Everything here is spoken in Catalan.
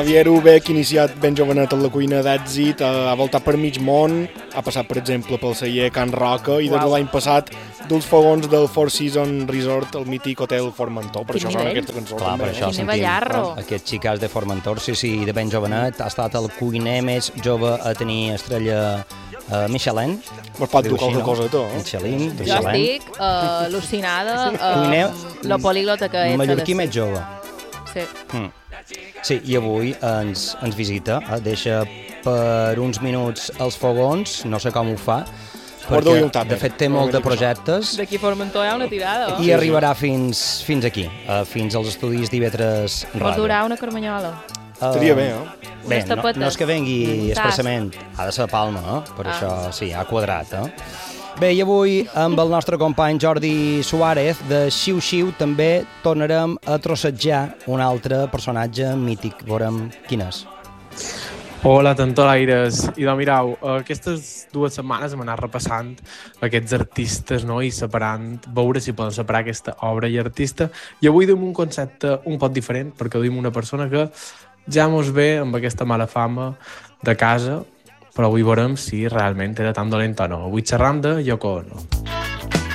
Javier Uve, que ha iniciat ben jovenet en la cuina d'èxit, ha voltat per mig món, ha passat, per exemple, pel celler Can Roca i des de l'any passat dels fogons del Four Seasons Resort, el mític Hotel Formentor. Per això sona aquesta cançó. Clar, també, per això sentim aquest xicàs de Formentor, sí, de ben jovenet. Ha estat el cuiner més jove a tenir estrella Michelin. Mos pot dur qualque cosa a tu, eh? Michelin. Jo estic al·lucinada amb la políglota que ets. Mallorquí més jove. Sí. Sí, i avui ens visita, deixa per uns minuts els fogons, no sé com ho fa, perquè de fet té molt de projectes. D'aquí a Formentor hi ha una tirada. I arribarà fins aquí, fins als estudis d'IV3 Ràdio. Pot durar una carmanyola. Estaria bé, eh? Bé, no és que vengui expressament, ha de ser Palma, per això sí, ha quadrat, Bé, i avui amb el nostre company Jordi Suárez de Xiu Xiu també tornarem a trossejar un altre personatge mític. Veurem quin és. Hola, tantolaires. I doncs mireu, aquestes 2 setmanes hem anat repassant aquests artistes, no? I separant, veure si poden separar aquesta obra i artista. I avui duim un concepte un poc diferent, perquè duim una persona que ja mos ve amb aquesta mala fama de casa, però avui veurem si realment era tan dolent o no. Avui xerram de Yoko Ono.